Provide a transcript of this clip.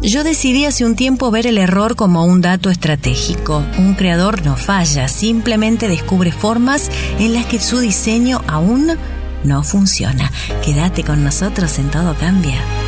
Yo decidí hace un tiempo ver el error como un dato estratégico. Un creador no falla, simplemente descubre formas en las que su diseño aún no funciona. Quédate con nosotros en Todo Cambia.